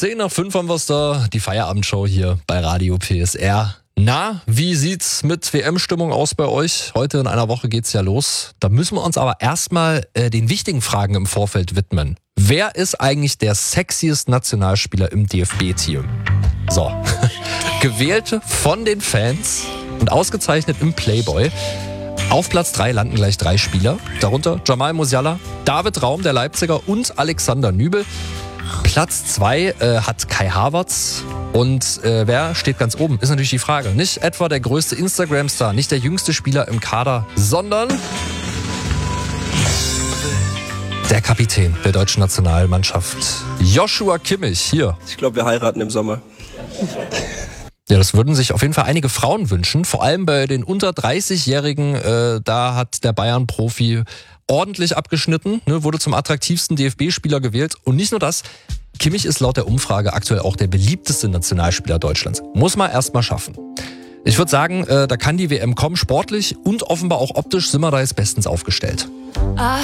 10:05 haben wir's da, die Feierabendshow hier bei Radio PSR. Na, wie sieht's mit WM-Stimmung aus bei euch? Heute in einer Woche geht's ja los. Da müssen wir uns aber erstmal den wichtigen Fragen im Vorfeld widmen. Wer ist eigentlich der sexiest Nationalspieler im DFB-Team? So, gewählt von den Fans und ausgezeichnet im Playboy. Auf Platz 3 landen gleich 3 Spieler, darunter Jamal Musiala, David Raum, der Leipziger, und Alexander Nübel. Platz 2 hat Kai Havertz. Und wer steht ganz oben, ist natürlich die Frage. Nicht etwa der größte Instagram-Star, nicht der jüngste Spieler im Kader, sondern der Kapitän der deutschen Nationalmannschaft, Joshua Kimmich, hier. Ich glaube, wir heiraten im Sommer. Ja, das würden sich auf jeden Fall einige Frauen wünschen, vor allem bei den unter 30-Jährigen. Da hat der Bayern-Profi ordentlich abgeschnitten, wurde zum attraktivsten DFB-Spieler gewählt. Und nicht nur das, Kimmich ist laut der Umfrage aktuell auch der beliebteste Nationalspieler Deutschlands. Muss man erst mal schaffen. Ich würde sagen, da kann die WM kommen, sportlich und offenbar auch optisch sind wir da jetzt bestens aufgestellt.